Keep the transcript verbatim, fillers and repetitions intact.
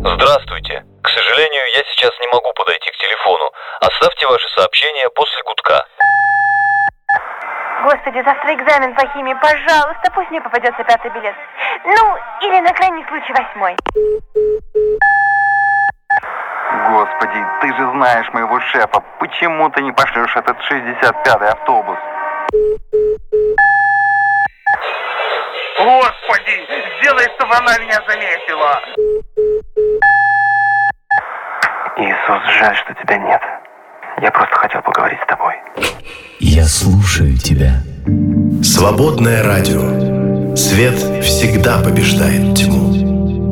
Здравствуйте. К сожалению, я сейчас не могу подойти к телефону. Оставьте ваше сообщение после гудка. Господи, завтра экзамен по химии, пожалуйста, пусть мне попадется пятый билет. Ну, или на крайний случай восьмой. Господи, ты же знаешь моего шефа. Почему ты не пошлешь этот шестьдесят пятый автобус? Господи, сделай, чтобы она меня заметила. Иисус, жаль, что тебя нет. Я просто хотел поговорить с тобой. Я слушаю тебя. Свободное радио. Свет всегда побеждает тьму.